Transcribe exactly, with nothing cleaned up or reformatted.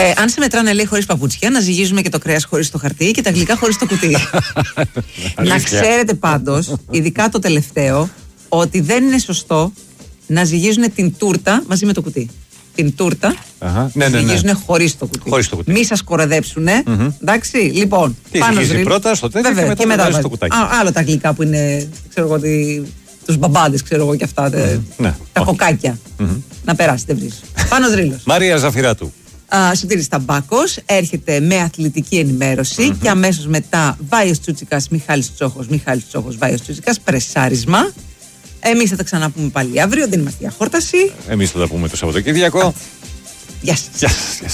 Ε, αν σε μετράνε, λέει, χωρίς παπούτσια, να ζυγίζουμε και το κρέας χωρίς το χαρτί και τα γλυκά χωρίς το κουτί. Να ξέρετε πάντως, ειδικά το τελευταίο, ότι δεν είναι σωστό να ζυγίζουν την τούρτα μαζί με το κουτί. Την τούρτα Αχα. Ναι, ναι, ναι. ζυγίζουν χωρίς το κουτί. Χωρίς το κουτί. Μη σας κοροϊδέψουνε. Mm-hmm. Εντάξει, λοιπόν. Τι ζυγίζει πρώτα στο τέτοιο και μετά, και μετά βάζει το κουτάκι. Α, άλλο τα γλυκά που είναι, ξέρω εγώ, τη, τους μπαμπάδες, ξέρω εγώ και αυτά. Mm-hmm. Ναι, τα okay. κοκάκια. Mm-hmm. Να περάσετε βρεις. Πάνος Ρήλος. Μαρία Ζαφυράτου. Σωτήρης Ταμπάκος έρχεται με αθλητική ενημέρωση mm-hmm. και αμέσως μετά Βάιος Τσούτσικας, Μιχάλης Τσόχος, Μιχάλης Τσόχος, Βάιος Τσούτσικας, πρεσάρισμα. Εμείς θα τα ξαναπούμε πάλι αύριο, δεν είμαστε για χόρταση. Εμείς θα τα πούμε το Σαββατοκύριακο. Γεια σας.